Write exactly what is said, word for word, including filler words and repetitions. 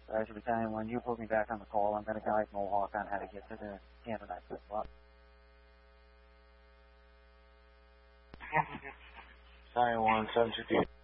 Roger, Battalion one, you put me back on the call. I'm going to guide Mohawk on how to get to the Tanzanite flip-flop. Battalion one, seven fifty-eight.